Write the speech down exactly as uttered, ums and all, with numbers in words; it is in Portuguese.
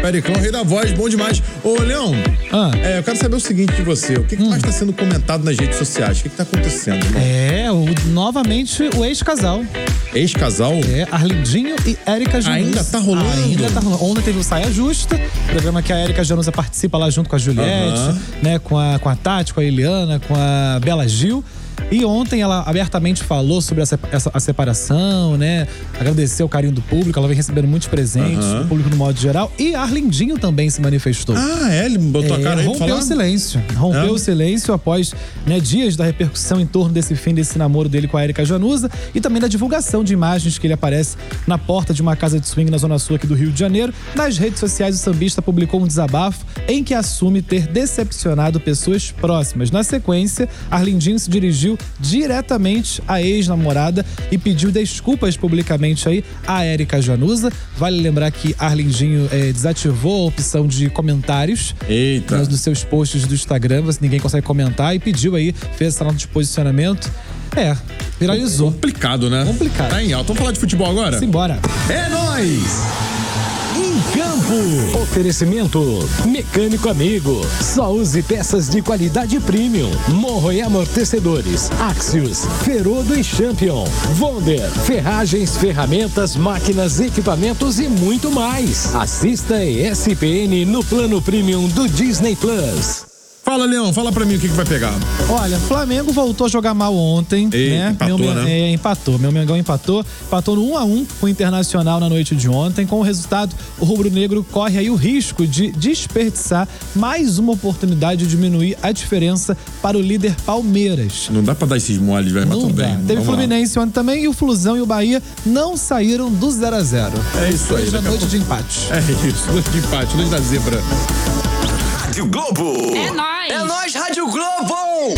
Pericão, rei da voz, bom demais. Ô, Leão, Ah. é, eu quero saber o seguinte de você. O que, que Hum. mais tá sendo comentado nas redes sociais? O que, que tá acontecendo, irmão? É, o, novamente o ex-casal. Ex-casal? É, Arlindinho e Érica Januza. Ainda tá rolando? Ainda tá rolando. Ontem teve o Saia Justa, programa que a Érica Januza participa lá junto com a Juliette, Aham. né, com a, com a Tati, com a Eliana, com a Bela Gil. E ontem ela abertamente falou sobre essa, essa, a separação, né? Agradeceu o carinho do público, ela vem recebendo muitos presentes Aham. do público no modo geral. E Arlindinho também se manifestou. Ah, é? Ele botou a cara aí pra rompeu falar? o silêncio. Rompeu É? o silêncio após né, dias da repercussão em torno desse fim desse namoro dele com a Érica Januza e também da divulgação de imagens que ele aparece na porta de uma casa de swing na Zona Sul aqui do Rio de Janeiro. Nas redes sociais, o sambista publicou um desabafo em que assume ter decepcionado pessoas próximas. Na sequência, Arlindinho se dirigiu diretamente à ex-namorada e pediu desculpas publicamente aí à Érica Januza. Vale lembrar que Arlindinho eh, desativou a opção de comentários Eita. nos seus posts do Instagram, você ninguém consegue comentar, e pediu aí, fez essa nota de posicionamento. É, viralizou. Complicado, né? Complicado. Tá em alta. Vamos falar de futebol agora? Simbora. É nóis! Em campo, oferecimento Mecânico Amigo. Só use peças de qualidade premium. Morro e amortecedores, Axios, Ferodo e Champion. Wonder, ferragens, ferramentas, máquinas, equipamentos e muito mais. Assista E S P N no plano premium do Disney Plus. Fala, Leão, fala pra mim o que, que vai pegar. Olha, Flamengo voltou a jogar mal ontem, Ei, né? empatou, Meu, né? É, empatou. Meu Mengão empatou. Empatou no um a um com o Internacional na noite de ontem. Com o resultado, o rubro-negro corre aí o risco de desperdiçar mais uma oportunidade de diminuir a diferença para o líder Palmeiras. Não dá pra dar esses moles, velho, mas Não tudo dá. bem. Teve Vamos lá. Fluminense ontem também e o Flusão e o Bahia não saíram do zero a zero. É isso aí, Hoje é daqui a noite pouco- de empate. É isso, noite de empate, noite da zebra. Rádio Globo. É nóis! É nóis, Rádio Globo!